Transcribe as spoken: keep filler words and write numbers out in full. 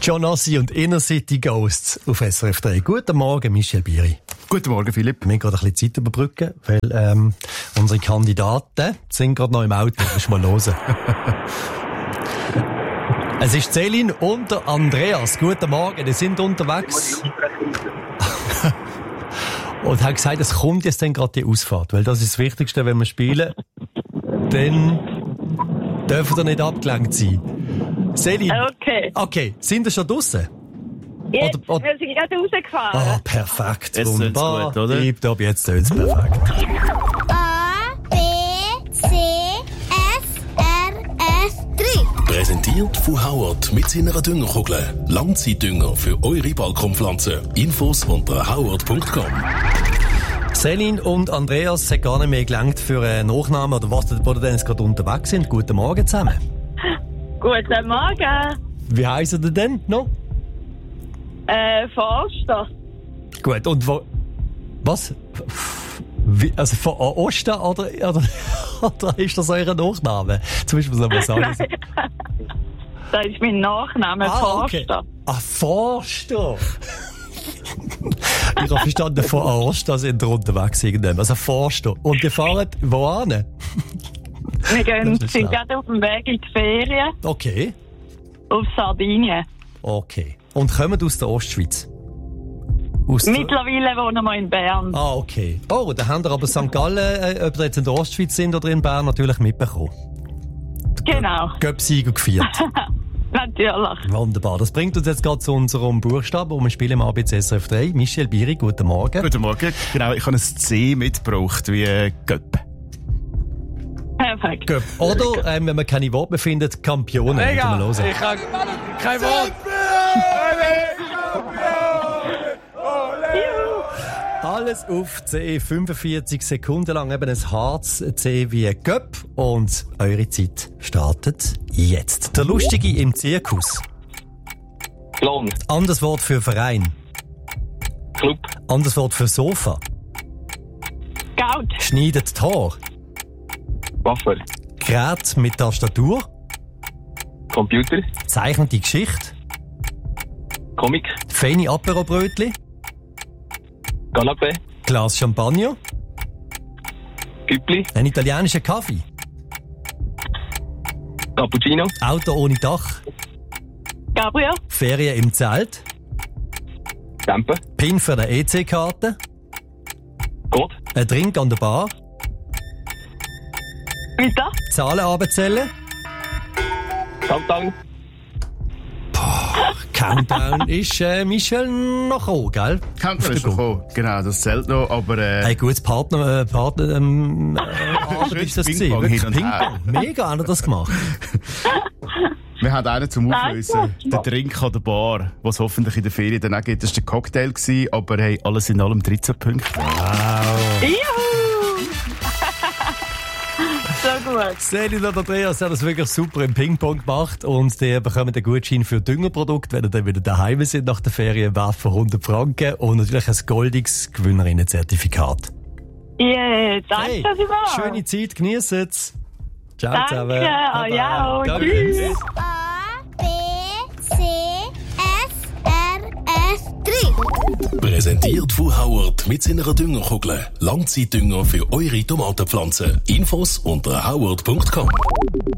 John Ossie und Inner City Ghosts auf S R F drei. Guten Morgen, Michel Biri. Guten Morgen, Philipp. Wir müssen gerade ein bisschen Zeit überbrücken, weil ähm, unsere Kandidaten sind gerade noch im Auto. Müssen wir mal hören. Es ist Celine und der Andreas. Guten Morgen, die sind unterwegs. Und haben gesagt, es kommt jetzt dann gerade die Ausfahrt, weil das ist das Wichtigste, wenn wir spielen. Dann dürfen wir nicht abgelenkt sein. Celine. Okay. Okay, sind wir schon draussen? Jetzt, Oder- oder- wir sind gerade rausgefahren. Ah, perfekt. Jetzt Wunderbar. tut's gut, oder? Tipptopp, jetzt tut's perfekt. A, B, C, S, R, F drei. Präsentiert von Howard mit seiner Düngerkugel. Langzeitdünger für eure Balkonpflanzen. Infos unter howard punkt com. Celine und Andreas hat gar nicht mehr gelangt für einen Nachnamen oder was, wo ihr denn jetzt gerade unterwegs sind. Guten Morgen zusammen. Guten Morgen. Wie heissen ihr denn noch? Äh, Forster. Gut, und wo... Was? Wie, also von Osten oder, oder, oder ist das euer Nachname? Zum Beispiel soll man sagen. Das ist mein Nachname, Ah, okay. Forster. Ah, Forster. Ich habe verstanden, von Forster sind ihr unterwegs irgendwann. Also Forster. Und ihr fahrt wohin? Wir gehen, Das ist sind schlau. gerade auf dem Weg in die Ferien Okay. auf Sardinien. Okay. Und kommen aus der Ostschweiz? Aus der- Mittlerweile wohnen wir in Bern. Ah, okay. Oh, da haben wir aber Sankt Gallen, äh, ob ihr jetzt in der Ostschweiz sind oder in Bern, natürlich mitbekommen. Genau. Göpsieger gefeiert. Natürlich. Wunderbar. Das bringt uns jetzt gerade zu unserem Buchstaben, und wir spielen im A B C S R F drei. Michel Biri, guten Morgen. Guten Morgen. Genau, ich habe ein C mitgebracht, wie äh, Göpp. Perfekt. Göp. Oder, ähm, wenn man keine Worte mehr findet, Kampionen. Mega. Mal hören. Ich habe kein Wort. Alles auf C, fünfundvierzig Sekunden lang, eben ein hartes C wie Göpp. Und eure Zeit startet jetzt. Der Lustige im Zirkus. Clown, Anderes Wort für Verein. Club, Anderes Wort für Sofa. Gaut. Schneidet Tor. Waffer, Gerät mit Tastatur. Computer, Zeichnet die Geschichte. Comic, Feine Aperobrötli. Canapé, Glas Champagner. Güppli, Ein italienischer Kaffee. Cappuccino, Auto ohne Dach. Gabriel. Ferien im Zelt. Tempe, Pin für eine E C-Karte. Gott, Ein Drink an der Bar. Weiter. Zahlen abzählen. Countdown, Countdown ist äh, Michel noch gekommen, gell? Countdown ist noch gekommen. Genau, das zählt noch, aber äh, Ein gutes Partner, äh, Partner, ähm, äh, Arbeit ist das gewesen. Ping-Pong Wirklich hin und her. Ping-Pong. Mega, hat er das gemacht. wir haben einen zum Auflösen. Nein. Der Drink an der Bar, was es hoffentlich in der Ferien dann auch gibt. Das war der Cocktail, gewesen, aber hey, alles in allem dreizehn Punkte. Juhu. So gut. Celine und Andreas haben das wirklich super im Ping-Pong gemacht, und die bekommen den Gutschein für Düngerprodukt, wenn ihr dann wieder daheim sind nach der Ferien, wert von hundert Franken, und natürlich ein goldiges Gewinnerinnen-Zertifikat. Yeah, danke Hey, vielmals. schöne Zeit, genießt's. Ciao Danke, zusammen. ah, ja, Ciao. tschüss. A, B, C, S, R, F drei. Präsentiert von Howard mit seiner Düngerkugel. Langzeitdünger für eure Tomatenpflanzen. Infos unter howard punkt com.